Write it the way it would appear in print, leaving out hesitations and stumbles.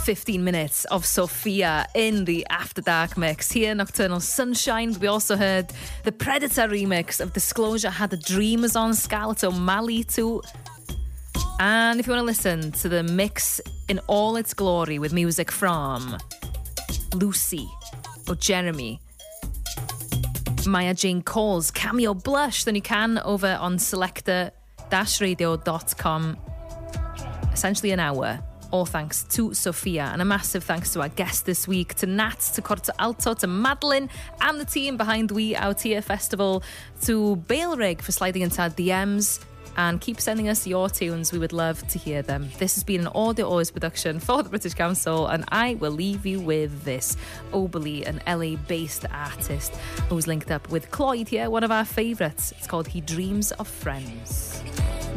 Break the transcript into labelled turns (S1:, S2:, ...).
S1: 15 minutes of Sophia in the After Dark mix here, Nocturnal Sunshine. We also heard the Predator remix of Disclosure, Had a Dream is on Scarlett O'Malley too. And if you want to listen to the mix in all its glory with music from Lucy or Jeremy, Maya Jane Cole's Cameo Blush, then you can over on selector-radio.com. Essentially an hour. All thanks to Sophia, and a massive thanks to our guest this week, to Nat, to Corto Alto, to Madeline and the team behind We Out Here Festival, to Bailrig for sliding into our DMs, and keep sending us your tunes. We would love to hear them. This has been an Audio Always production for the British Council, and I will leave you with this. Oberly, an LA-based artist who's linked up with Cloyd here, one of our favourites. It's called He Dreams of Friends.